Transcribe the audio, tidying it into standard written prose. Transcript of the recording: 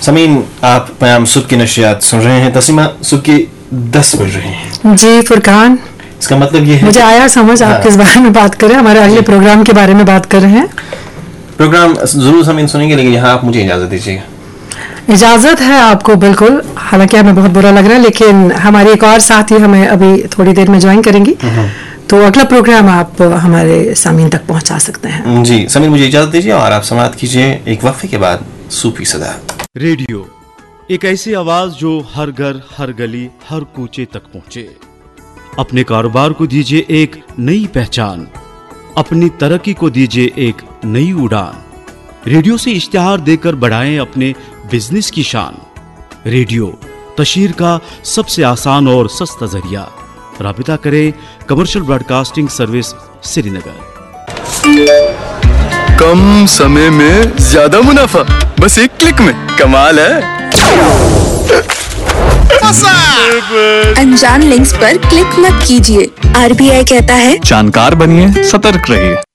समीन, आप पैगाम सुबह की नशियात सुन रहे हैं। तस्लीमा, सुबह के 10 बज रहे हैं। जी फुरकान, इसका मतलब ये है, मुझे आया समझ आप किस बारे में बात कर रहे हैं। हमारे अगले प्रोग्राम के बारे में बात कर रहे हैं। प्रोग्राम जरूर समीन सुनेंगे, लेकिन यहाँ आप मुझे इजाजत दीजिएगा। इजाजत है आपको, बिल्कुल। हालांकि हमें बहुत बुरा लग रहा है, लेकिन हमारी एक और साथी हमें अभी थोड़ी देर में ज्वाइन करेंगी, तो अगला प्रोग्राम आप हमारे सामीन तक पहुंचा सकते हैं। जी समीन, मुझे इजाजत दीजिए और आप समाअत कीजिए एक वक्फे के बाद सूफी सदा। रेडियो एक ऐसी आवाज जो हर घर, हर गली, हर कूचे तक पहुंचे। अपने कारोबार को दीजिए एक नई पहचान, अपनी तरक्की को दीजिए एक नई उड़ान। रेडियो से इश्तिहार देकर बढ़ाएं अपने बिजनेस की शान। रेडियो तशहीर का सबसे आसान और सस्ता जरिया। राबिता करें कमर्शियल ब्रॉडकास्टिंग सर्विस, श्रीनगर। कम समय में ज्यादा मुनाफा, बस एक क्लिक में। कमाल है। अनजान लिंक्स पर क्लिक मत कीजिए। RBI कहता है जानकार बनिए, सतर्क रहिए।